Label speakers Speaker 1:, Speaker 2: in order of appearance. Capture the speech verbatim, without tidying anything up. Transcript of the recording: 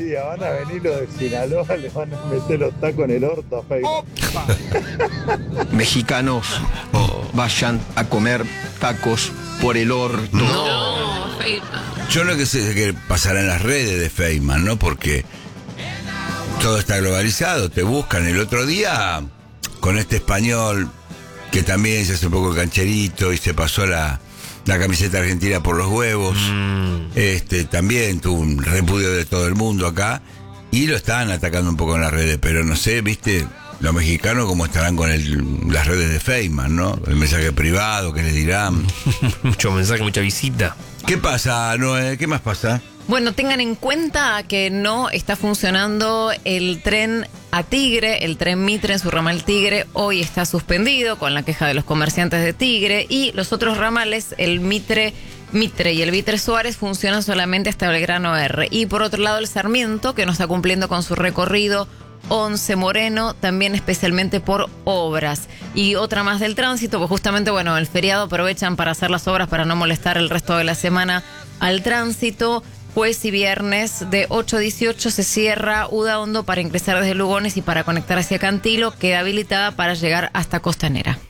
Speaker 1: día. Van a venir los de Sinaloa, le van a meter los tacos en el orto a Feynman.
Speaker 2: Mexicanos, vayan a comer tacos por el orto.
Speaker 3: No, Feynman.
Speaker 4: Yo lo que sé es que pasará en las redes de Feynman, ¿no? Porque todo está globalizado, te buscan. El otro día, con este español que también se hace un poco cancherito y se pasó la, la camiseta argentina por los huevos, mm. este también tuvo un repudio de todo el mundo acá y lo estaban atacando un poco en las redes, pero no sé, viste, los mexicanos cómo estarán con el, las redes de Feynman, ¿no? El mensaje privado, ¿qué les dirán?
Speaker 3: Mucho mensaje, mucha visita.
Speaker 4: ¿Qué pasa, Noé? ¿Qué más pasa?
Speaker 5: Bueno, tengan en cuenta que no está funcionando el tren a Tigre, el tren Mitre en su ramal Tigre, hoy está suspendido con la queja de los comerciantes de Tigre, y los otros ramales, el Mitre Mitre y el Mitre Suárez, funcionan solamente hasta Belgrano R. Y por otro lado el Sarmiento, que no está cumpliendo con su recorrido once Moreno, también especialmente por obras. Y otra más del tránsito, pues justamente, bueno, el feriado aprovechan para hacer las obras para no molestar el resto de la semana al tránsito. Jueves y viernes de ocho a dieciocho se cierra Udaondo para ingresar desde Lugones, y para conectar hacia Cantilo queda habilitada para llegar hasta Costanera.